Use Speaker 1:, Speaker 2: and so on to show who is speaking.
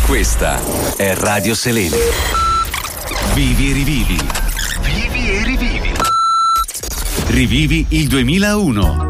Speaker 1: Questa è Radio Selene. Vivi e rivivi. Vivi e rivivi. Rivivi il 2001.